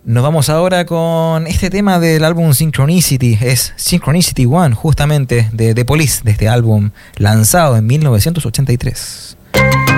Nos vamos ahora con este tema del álbum Synchronicity. Es Synchronicity One, justamente, de The Police, de este álbum lanzado en 1983.